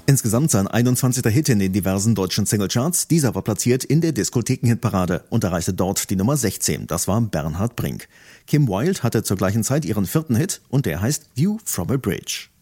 Insgesamt sein 21. Hit in den diversen deutschen Singlecharts. Dieser war platziert in der Diskotheken-Hitparade und erreichte dort die Nummer 16. Das war Bernhard Brink. Kim Wilde hatte zur gleichen Zeit ihren 4. Hit und der heißt View from a Bridge.